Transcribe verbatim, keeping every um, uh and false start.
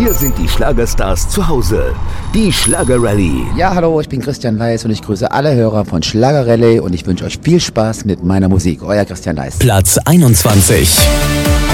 Hier sind die Schlagerstars zu Hause. Die Schlager-Rallye. Ja, hallo, ich bin Christian Leis und ich grüße alle Hörer von Schlager-Rallye und ich wünsche euch viel Spaß mit meiner Musik. Euer Christian Leis. Platz einundzwanzig.